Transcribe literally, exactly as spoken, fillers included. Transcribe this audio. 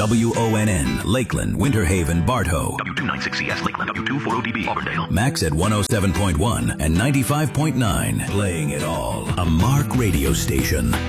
W O N N, Lakeland, Winter Haven, Bartow. W two ninety-six C S, Lakeland, W two forty D B, Auburndale. Max at one oh seven point one and ninety-five point nine. Playing it all. A Mark radio station.